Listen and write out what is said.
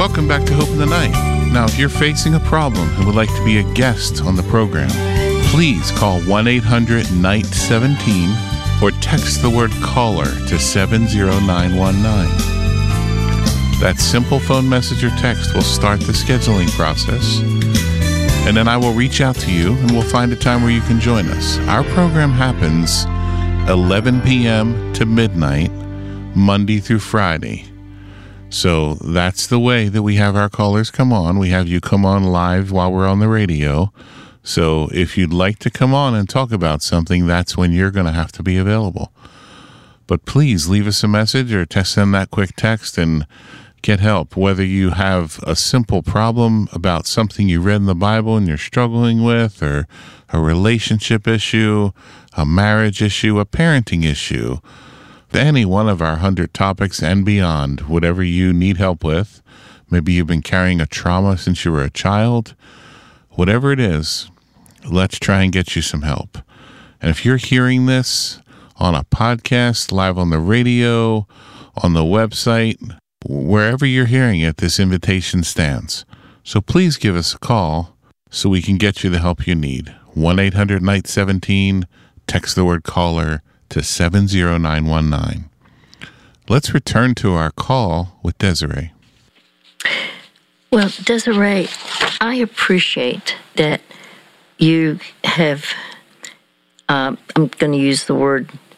Welcome back to Hope in the Night. Now, if you're facing a problem and would like to be a guest on the program, please call 1-800-NIGHT-17 or text the word caller to 70919. That simple phone message or text will start the scheduling process, and then I will reach out to you and we'll find a time where you can join us. Our program happens 11 p.m. to midnight, Monday through Friday. So that's the way that we have our callers come on. We have you come on live while we're on the radio. So if you'd like to come on and talk about something, that's when you're going to have to be available. But please leave us a message or send that quick text and get help. Whether you have a simple problem about something you read in the Bible and you're struggling with, or a relationship issue, a marriage issue, a parenting issue, any one of our 100 topics and beyond, whatever you need help with. Maybe you've been carrying a trauma since you were a child. Whatever it is, let's try and get you some help. And if you're hearing this on a podcast, live on the radio, on the website, wherever you're hearing it, this invitation stands. So please give us a call so we can get you the help you need. 1-800-NIGHT-17, text the word caller to 70919. Let's return to our call with Desiree. Well, Desiree, I appreciate that you have, I'm going to use the word